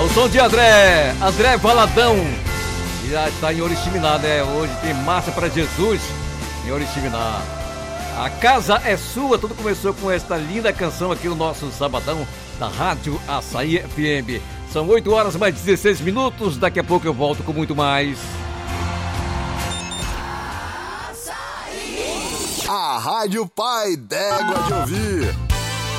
O som de André Valadão. Já está em Oriximiná, né? Hoje tem Marcha para Jesus em Oriximiná. A casa é sua. Tudo começou com esta linda canção aqui no nosso sabadão da Rádio Açaí FM. São 8 horas mais 16 minutos. Daqui a pouco eu volto com muito mais. A Rádio Pai d'Égua de Ouvir.